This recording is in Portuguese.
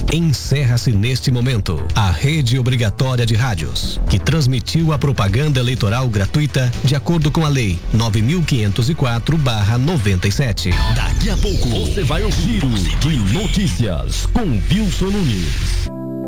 Encerra-se neste momento a rede obrigatória de rádios, que transmitiu a propaganda eleitoral gratuita de acordo com a Lei 9.504/97. Daqui a pouco você vai ouvir o de Notícias com Wilson Nunes.